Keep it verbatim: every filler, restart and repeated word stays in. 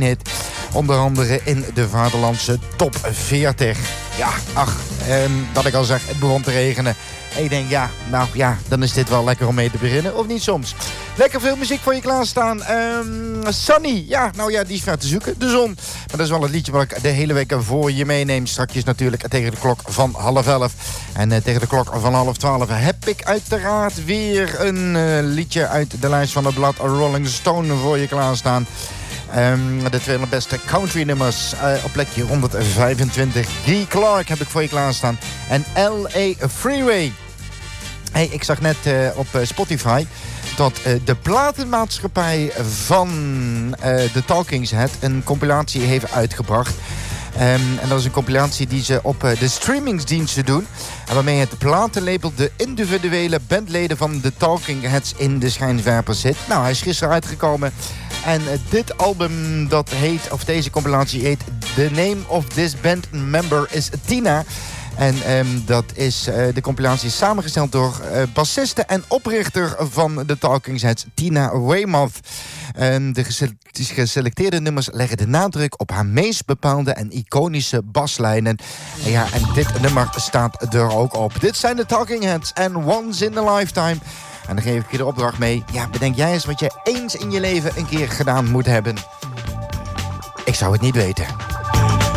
hit. Onder andere in de vaderlandse top veertig. Ja, ach, ehm, dat ik al zeg, het begon te regenen. En ik denk, ja, nou ja, dan is dit wel lekker om mee te beginnen. Of niet soms. Lekker veel muziek voor je klaarstaan. Um, Sunny, ja, nou ja, die is ver te zoeken. De zon. Maar dat is wel het liedje wat ik de hele week voor je meeneem. Strakjes natuurlijk tegen de klok van half elf. En uh, tegen de klok van half twaalf heb ik uiteraard weer een uh, liedje uit de lijst van het blad Rolling Stone voor je klaarstaan. Um, de tweede beste country nummers uh, op plekje honderdvijfentwintig. Guy Clark heb ik voor je klaarstaan. En L A Freeway. Hey, ik zag net uh, op uh, Spotify dat uh, de platenmaatschappij van uh, The Talking Heads een compilatie heeft uitgebracht. Um, en dat is een compilatie die ze op uh, de streamingsdiensten doen. En waarmee het platenlabel de individuele bandleden van The Talking Heads in de schijnwerpers zit. Nou, hij is gisteren uitgekomen. En uh, dit album, dat heet, of deze compilatie heet The Name of This Band Member is Tina. En um, dat is, uh, de compilatie is samengesteld door uh, bassiste en oprichter van The Talking Heads, Tina Weymouth. Um, de gese- geselecteerde nummers leggen de nadruk op haar meest bepaalde en iconische baslijnen. En ja, en dit nummer staat er ook op. Dit zijn The Talking Heads en Once in a Lifetime. En dan geef ik je de opdracht mee. Ja, bedenk jij eens wat je eens in je leven een keer gedaan moet hebben. Ik zou het niet weten.